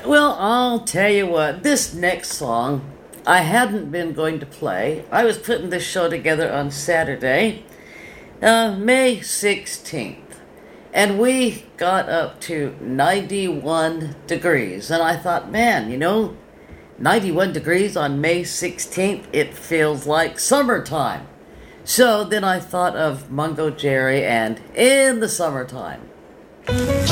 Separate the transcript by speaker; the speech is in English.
Speaker 1: Well, I'll tell you what, this next song I hadn't been going to play. I was putting this show together on Saturday, May 16th. And we got up to 91 degrees. And I thought, man, 91 degrees on May 16th, it feels like summertime. So then I thought of Mungo Jerry and In the Summertime.